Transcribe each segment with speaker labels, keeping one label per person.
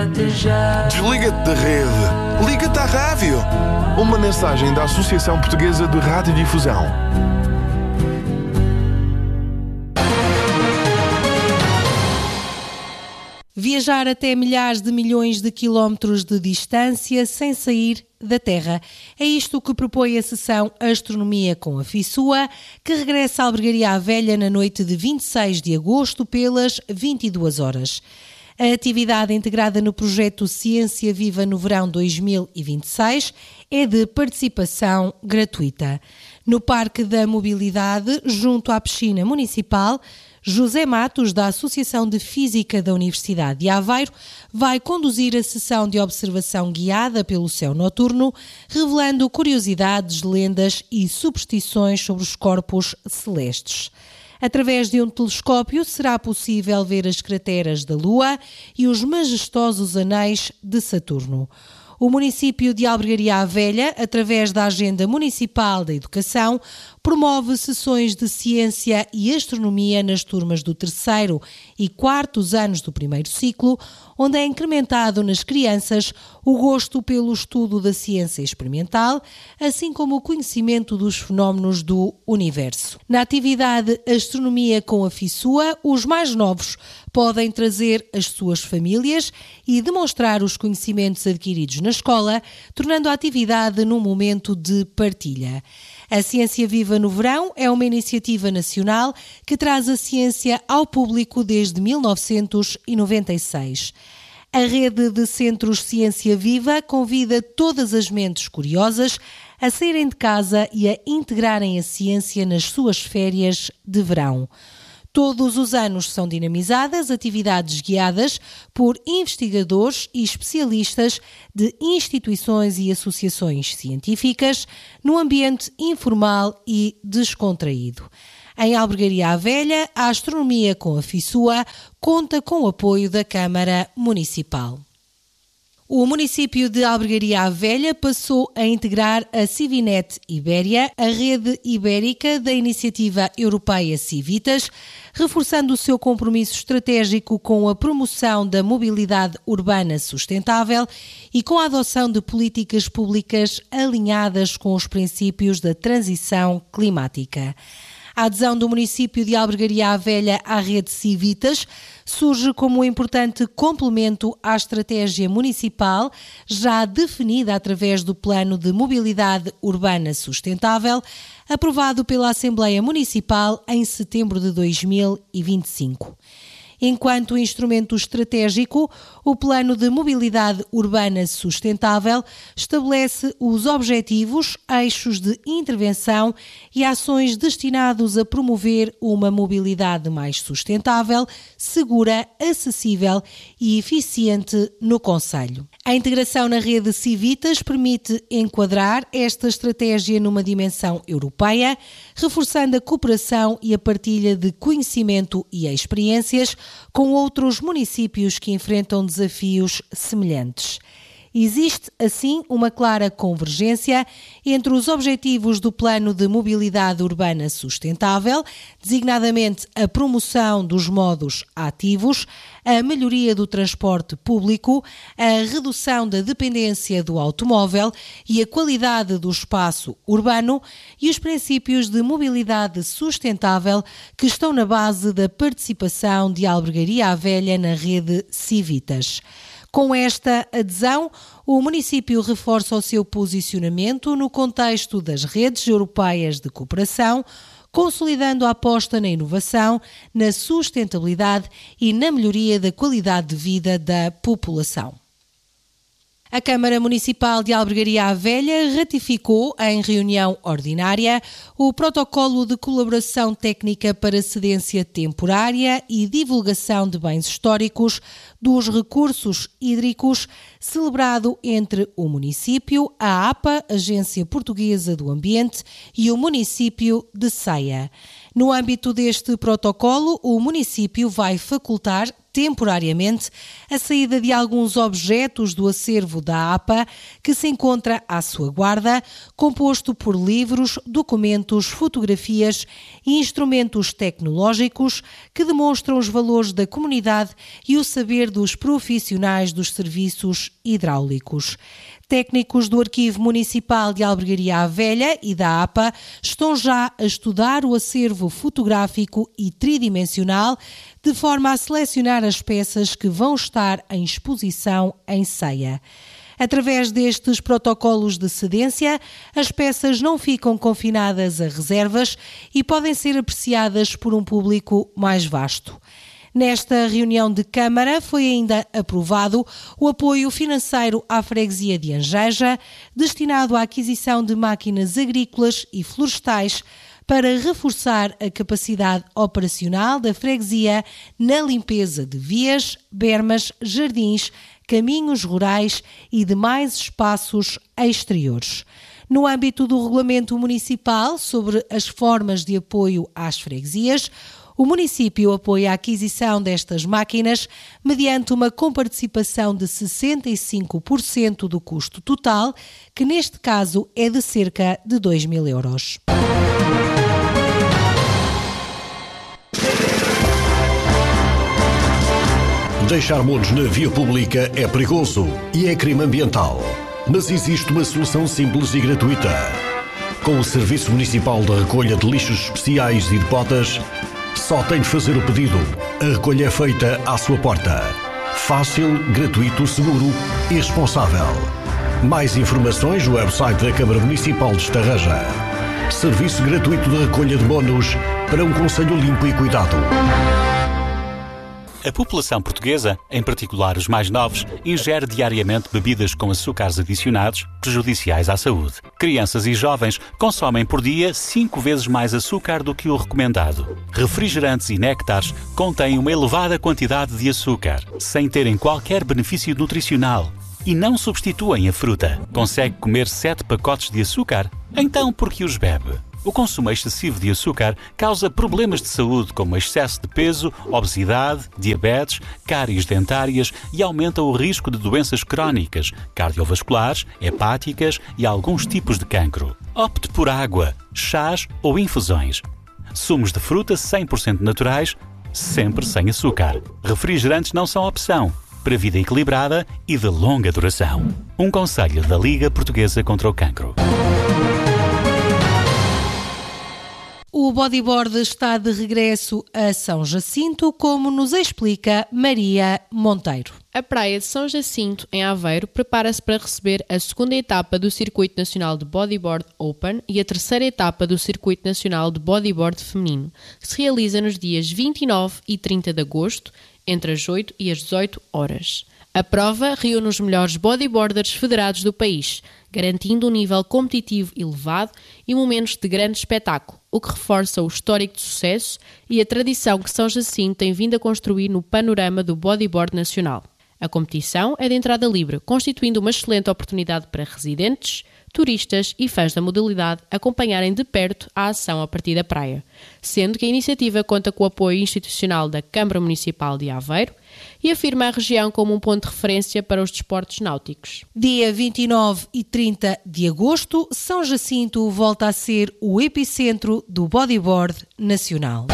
Speaker 1: já.
Speaker 2: Desliga-te da rede. Liga-te à rádio. Uma mensagem da Associação Portuguesa de Radiodifusão.
Speaker 3: Viajar até milhares de milhões de quilómetros de distância sem sair da Terra. É isto que propõe a sessão Astronomia com a FISUA, que regressa à Albergaria à Velha na noite de 26 de agosto pelas 22 horas. A atividade integrada no projeto Ciência Viva no Verão 2026 é de participação gratuita. No Parque da Mobilidade, junto à piscina municipal, José Matos, da Associação de Física da Universidade de Aveiro, vai conduzir a sessão de observação guiada pelo céu noturno, revelando curiosidades, lendas e superstições sobre os corpos celestes. Através de um telescópio será possível ver as crateras da Lua e os majestosos anéis de Saturno. O município de Albergaria à Velha, através da Agenda Municipal da Educação, promove sessões de ciência e astronomia nas turmas do 3º e 4º anos do primeiro ciclo, onde é incrementado nas crianças o gosto pelo estudo da ciência experimental, assim como o conhecimento dos fenómenos do universo. Na atividade Astronomia com a FISUA, os mais novos podem trazer as suas famílias e demonstrar os conhecimentos adquiridos na escola, tornando a atividade num momento de partilha. A Ciência Viva no Verão é uma iniciativa nacional que traz a ciência ao público desde 1996. A rede de centros Ciência Viva convida todas as mentes curiosas a saírem de casa e a integrarem a ciência nas suas férias de verão. Todos os anos são dinamizadas atividades guiadas por investigadores e especialistas de instituições e associações científicas num ambiente informal e descontraído. Em Albergaria à Velha, a Astronomia com a FISUA conta com o apoio da Câmara Municipal. O município de Albergaria à Velha passou a integrar a Civinet Ibéria, a rede ibérica da iniciativa europeia Civitas, reforçando o seu compromisso estratégico com a promoção da mobilidade urbana sustentável e com a adoção de políticas públicas alinhadas com os princípios da transição climática. A adesão do município de Albergaria à Velha à rede Civitas surge como um importante complemento à estratégia municipal, já definida através do Plano de Mobilidade Urbana Sustentável, aprovado pela Assembleia Municipal em setembro de 2025. Enquanto instrumento estratégico, o Plano de Mobilidade Urbana Sustentável estabelece os objetivos, eixos de intervenção e ações destinados a promover uma mobilidade mais sustentável, segura, acessível e eficiente no concelho. A integração na rede Civitas permite enquadrar esta estratégia numa dimensão europeia, reforçando a cooperação e a partilha de conhecimento e experiências com outros municípios que enfrentam desafios semelhantes. Existe, assim, uma clara convergência entre os objetivos do Plano de Mobilidade Urbana Sustentável, designadamente a promoção dos modos ativos, a melhoria do transporte público, a redução da dependência do automóvel e a qualidade do espaço urbano e os princípios de mobilidade sustentável que estão na base da participação de Albergaria à Velha na rede Civitas. Com esta adesão, o município reforça o seu posicionamento no contexto das redes europeias de cooperação, consolidando a aposta na inovação, na sustentabilidade e na melhoria da qualidade de vida da população. A Câmara Municipal de Albergaria à Velha ratificou, em reunião ordinária, o protocolo de colaboração técnica para cedência temporária e divulgação de bens históricos dos recursos hídricos, celebrado entre o município, a APA, Agência Portuguesa do Ambiente, e o município de Ceia. No âmbito deste protocolo, o município vai facultar temporariamente a saída de alguns objetos do acervo da APA, que se encontra à sua guarda, composto por livros, documentos, fotografias e instrumentos tecnológicos que demonstram os valores da comunidade e o saber dos profissionais dos serviços hidráulicos. Técnicos do Arquivo Municipal de Albergaria à Velha e da APA estão já a estudar o acervo fotográfico e tridimensional de forma a selecionar as peças que vão estar em exposição em ceia. Através destes protocolos de cedência, as peças não ficam confinadas a reservas e podem ser apreciadas por um público mais vasto. Nesta reunião de Câmara foi ainda aprovado o apoio financeiro à freguesia de Angeja, destinado à aquisição de máquinas agrícolas e florestais para reforçar a capacidade operacional da freguesia na limpeza de vias, bermas, jardins, caminhos rurais e demais espaços exteriores. No âmbito do Regulamento Municipal sobre as formas de apoio às freguesias, o município apoia a aquisição destas máquinas mediante uma comparticipação de 65% do custo total, que neste caso é de cerca de 2.000 euros.
Speaker 1: Deixar monos na via pública é perigoso e é crime ambiental. Mas existe uma solução simples e gratuita. Com o Serviço Municipal de Recolha de Lixos Especiais e de Botas, só tem de fazer o pedido. A recolha é feita à sua porta. Fácil, gratuito, seguro e responsável. Mais informações no website da Câmara Municipal de Estarreja. Serviço gratuito de recolha de monos para um concelho limpo e cuidado.
Speaker 4: A população portuguesa, em particular os mais novos, ingere diariamente bebidas com açúcares adicionados, prejudiciais à saúde. Crianças e jovens consomem por dia 5 vezes mais açúcar do que o recomendado. Refrigerantes e néctares contêm uma elevada quantidade de açúcar, sem terem qualquer benefício nutricional. E não substituem a fruta. Consegue comer 7 pacotes de açúcar? Então por que os bebe? O consumo excessivo de açúcar causa problemas de saúde como excesso de peso, obesidade, diabetes, cáries dentárias e aumenta o risco de doenças crónicas, cardiovasculares, hepáticas e alguns tipos de cancro. Opte por água, chás ou infusões. Sumos de fruta 100% naturais, sempre sem açúcar. Refrigerantes não são opção. Para vida equilibrada e de longa duração. Um conselho da Liga Portuguesa contra o Cancro.
Speaker 3: O bodyboard está de regresso a São Jacinto, como nos explica Maria Monteiro.
Speaker 5: A Praia de São Jacinto, em Aveiro, prepara-se para receber a segunda etapa do Circuito Nacional de Bodyboard Open e a terceira etapa do Circuito Nacional de Bodyboard Feminino, que se realiza nos dias 29 e 30 de agosto, entre as 8 e as 18 horas. A prova reúne os melhores bodyboarders federados do país, garantindo um nível competitivo elevado e momentos de grande espetáculo, o que reforça o histórico de sucesso e a tradição que São Jacinto tem vindo a construir no panorama do bodyboard nacional. A competição é de entrada livre, constituindo uma excelente oportunidade para residentes, turistas e fãs da modalidade acompanharem de perto a ação a partir da praia, sendo que a iniciativa conta com o apoio institucional da Câmara Municipal de Aveiro e afirma a região como um ponto de referência para os desportos náuticos.
Speaker 3: Dia 29 e 30 de agosto, São Jacinto volta a ser o epicentro do bodyboard nacional.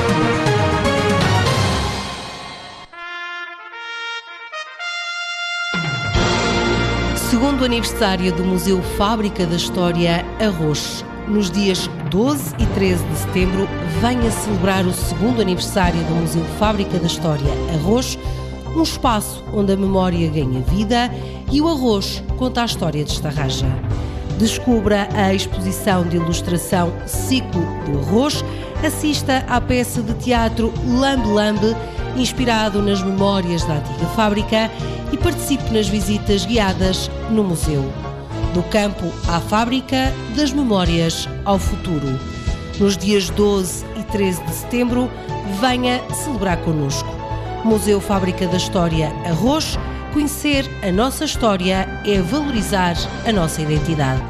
Speaker 3: Segundo aniversário do Museu Fábrica da História Arroz. Nos dias 12 e 13 de setembro, venha celebrar o segundo aniversário do Museu Fábrica da História Arroz, um espaço onde a memória ganha vida e o arroz conta a história de Estarreja. Descubra a exposição de ilustração Ciclo do Arroz, assista à peça de teatro Lambe Lambe, inspirado nas memórias da antiga fábrica, e participe nas visitas guiadas no museu. Do campo à fábrica, das memórias ao futuro. Nos dias 12 e 13 de setembro, venha celebrar connosco. Museu Fábrica da História Arroz. Conhecer a nossa história é valorizar a nossa identidade.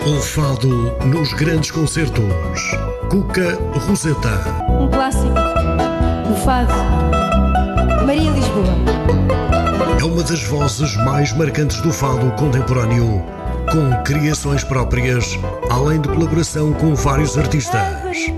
Speaker 1: O fado nos grandes concertos. Cuca Roseta.
Speaker 6: Um clássico. O fado. Maria Lisboa.
Speaker 1: É uma das vozes mais marcantes do fado contemporâneo, com criações próprias, além de colaboração com vários artistas.